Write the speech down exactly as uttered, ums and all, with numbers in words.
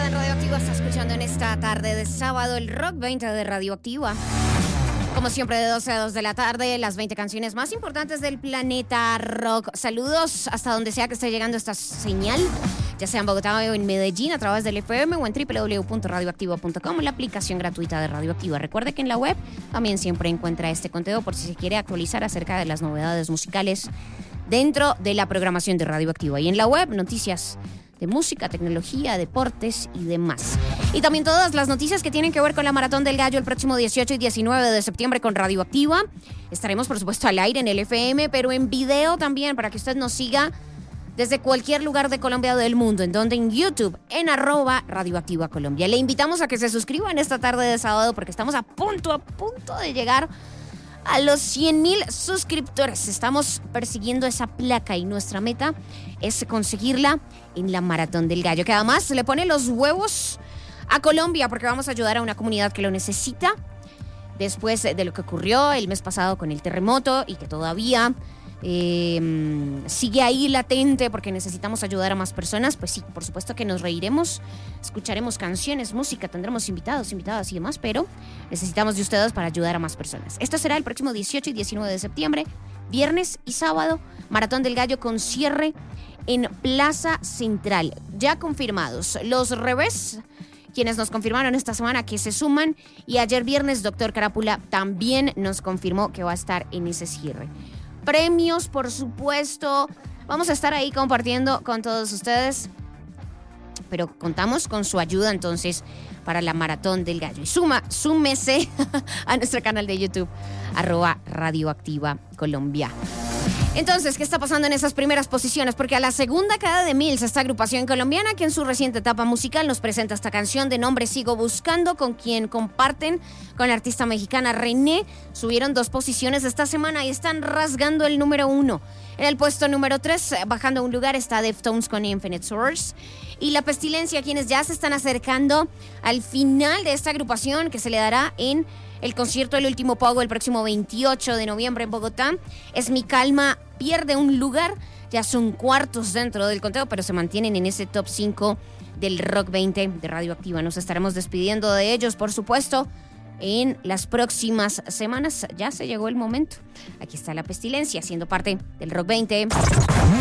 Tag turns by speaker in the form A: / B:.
A: queda en Radioactiva. Está escuchando en esta tarde de sábado el Rock veinte de Radioactiva. Como siempre, de doce a dos de la tarde, las veinte canciones más importantes del planeta rock. Saludos hasta donde sea que esté llegando esta señal, ya sea en Bogotá o en Medellín, a través del F M o en doble u doble u doble u punto radioactiva punto com, la aplicación gratuita de Radioactiva. Recuerde que en la web también siempre encuentra este contenido por si se quiere actualizar acerca de las novedades musicales dentro de la programación de Radioactiva. Y en la web, noticias de música, tecnología, deportes y demás. Y también todas las noticias que tienen que ver con la Maratón del Gallo el próximo dieciocho y diecinueve de septiembre con Radioactiva. Estaremos, por supuesto, al aire en el F M, pero en video también, para que usted nos siga desde cualquier lugar de Colombia o del mundo, en donde en YouTube, en arroba Radioactiva Colombia. Le invitamos a que se suscriban esta tarde de sábado, porque estamos a punto, a punto de llegar a los cien mil suscriptores. Estamos persiguiendo esa placa y nuestra meta es conseguirla en la Maratón del Gallo, que además le pone los huevos a Colombia, porque vamos a ayudar a una comunidad que lo necesita después de lo que ocurrió el mes pasado con el terremoto y que todavía eh, sigue ahí latente, porque necesitamos ayudar a más personas. Pues sí, por supuesto que nos reiremos, escucharemos canciones, música, tendremos invitados, invitadas y demás, pero necesitamos de ustedes para ayudar a más personas. Esto será el próximo dieciocho y diecinueve de septiembre, viernes y sábado, Maratón del Gallo con cierre en Plaza Central. Ya confirmados los revés, quienes nos confirmaron esta semana que se suman, y ayer viernes Doctor Carápula también nos confirmó que va a estar en ese cierre. Premios, por supuesto, vamos a estar ahí compartiendo con todos ustedes, pero contamos con su ayuda entonces para la Maratón del Gallo. Y suma, súmese a nuestro canal de YouTube, arroba Radioactiva Colombia. Entonces, ¿qué está pasando en esas primeras posiciones? Porque a la segunda queda de Mills, esta agrupación colombiana que en su reciente etapa musical nos presenta esta canción de nombre Sigo Buscando, con quien comparten con la artista mexicana René. Subieron dos posiciones esta semana y están rasgando el número uno. En el puesto número tres, bajando un lugar, está Deftones con Infinite Source. Y La Pestilencia, quienes ya se están acercando al final de esta agrupación, que se le dará en el concierto El Último Pogo el próximo veintiocho de noviembre en Bogotá. Es Mi Calma, pierde un lugar, ya son cuartos dentro del conteo, pero se mantienen en ese top cinco del Rock veinte de Radioactiva. Nos estaremos despidiendo de ellos, por supuesto, en las próximas semanas. Ya se llegó el momento. Aquí está La Pestilencia, siendo parte del Rock veinte.